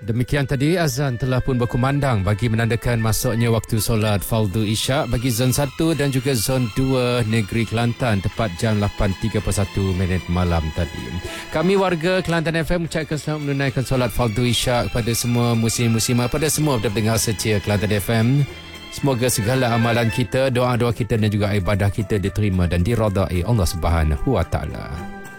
Demikian tadi azan telah pun berkumandang bagi menandakan masuknya waktu solat fardu isyak bagi zon 1 dan juga zon 2 negeri Kelantan tepat jam 8.31 malam tadi. Kami warga Kelantan FM ucapkan selamat menunaikan solat fardu isyak kepada semua muslim-muslimah, pada semua pendengar setia Kelantan FM. Semoga segala amalan kita, doa-doa kita dan juga ibadah kita diterima dan diredai Allah Subhanahu wa taala.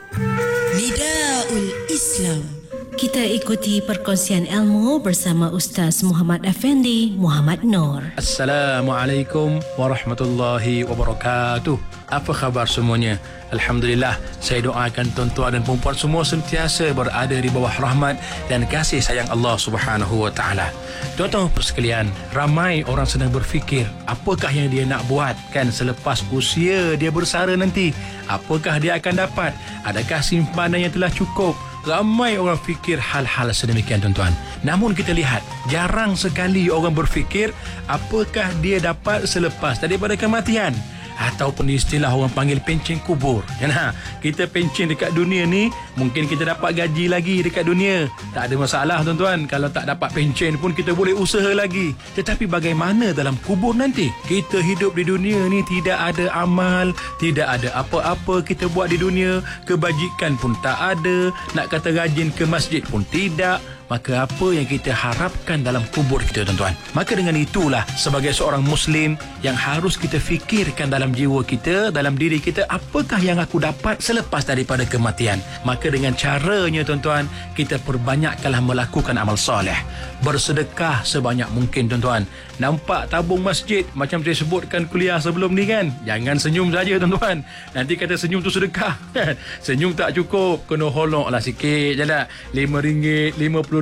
Nidaul Islam. Kita ikuti perkongsian ilmu bersama Ustaz Muhammad Effendi Muhammad Noor. Assalamualaikum warahmatullahi wabarakatuh. Apa khabar semuanya? Alhamdulillah, saya doakan tuan-tuan dan perempuan semua sentiasa berada di bawah rahmat dan kasih sayang Allah Subhanahu wa taala. Tuan-tuan sekalian, ramai orang sedang berfikir apakah yang dia nak buat kan selepas usia dia bersara nanti. Apakah dia akan dapat? Adakah simpanan yang telah cukup? Ramai orang fikir hal-hal sedemikian tuan-tuan. Namun kita lihat, jarang sekali orang berfikir apakah dia dapat selepas daripada kematian. Ataupun istilah orang panggil pencen kubur. Kita pencen dekat dunia ni, mungkin kita dapat gaji lagi dekat dunia. Tak ada masalah tuan-tuan. Kalau tak dapat pencen pun kita boleh usaha lagi. Tetapi bagaimana dalam kubur nanti? Kita hidup di dunia ni tidak ada amal, tidak ada apa-apa kita buat di dunia. Kebajikan pun tak ada. Nak kata rajin ke masjid pun tidak. Maka apa yang kita harapkan dalam kubur kita tuan-tuan? Maka dengan itulah sebagai seorang Muslim yang harus kita fikirkan dalam jiwa kita, dalam diri kita, apakah yang aku dapat selepas daripada kematian? Maka dengan caranya tuan-tuan, kita perbanyakkanlah melakukan amal soleh. Bersedekah sebanyak mungkin tuan-tuan. Nampak tabung masjid macam saya sebutkan kuliah sebelum ni kan? Jangan senyum saja tuan-tuan. Nanti kata senyum tu sedekah. Senyum tak cukup, kena holoklah sikit je lah. RM5, RM50,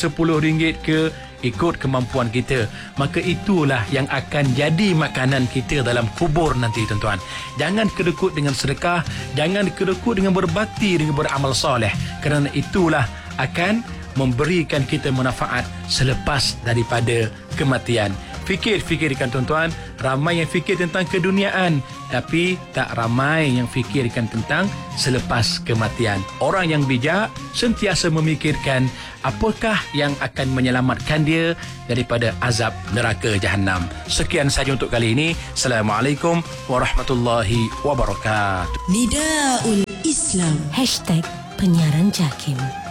RM10 ke, ikut kemampuan kita. Maka itulah yang akan jadi makanan kita dalam kubur nanti tuan-tuan. Jangan kedekut dengan sedekah, jangan kedekut dengan berbakti, dengan beramal soleh, kerana itulah akan memberikan kita manfaat selepas daripada kematian. Fikirkan tuan-tuan, ramai yang fikir tentang keduniaan, tapi tak ramai yang fikirkan tentang selepas kematian. Orang yang bijak sentiasa memikirkan apakah yang akan menyelamatkan dia daripada azab neraka Jahannam. Sekian saja untuk kali ini. Assalamualaikum warahmatullahi wabarakatuh. Nidaul Islam. #penyiaran JAKIM.